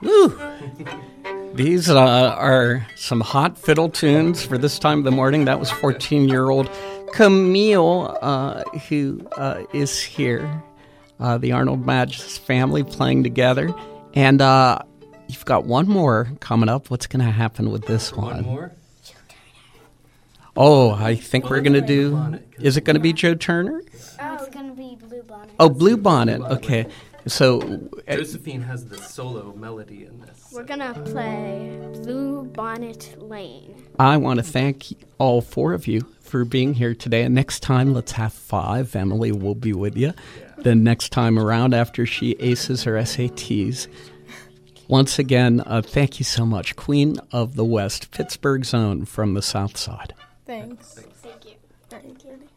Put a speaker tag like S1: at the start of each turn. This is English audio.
S1: Woo! These are some hot fiddle tunes for this time of the morning. That was 14-year-old Camille, who is here. The Arnold Madge family playing together. And you've got one more coming up. What's going to happen with this one?
S2: One more?
S1: Oh, I think we're going to do... Is it going to be Joe Turner?
S3: Oh, it's going to be Blue Bonnet.
S1: Oh, Blue Bonnet. Okay. So...
S2: Josephine has the solo melody in this.
S3: We're going to play Blue Bonnet Lane.
S1: I want to thank all four of you for being here today. And next time, let's have 5. Emily will be with you. Then next time around after she aces her SATs. Once again, thank you so much. Queen of the West, Pittsburgh's own from the South Side.
S4: Thanks.
S3: Thank you.
S4: Thank you.